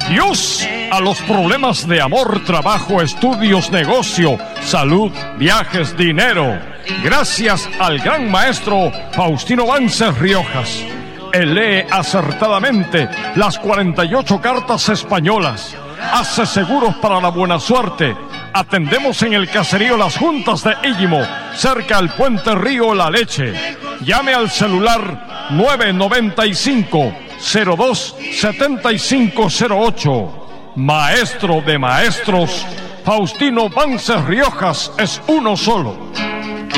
Adiós a los problemas de amor, trabajo, estudios, negocio, salud, viajes, dinero. Gracias al gran maestro Faustino Vances Riojas. Él lee acertadamente las 48 cartas españolas. Hace seguros para la buena suerte. Atendemos en el caserío Las Juntas de Illimo, cerca al puente Río La Leche. Llame al celular 995-02-7508. Maestro de maestros, Faustino Vances Riojas es uno solo.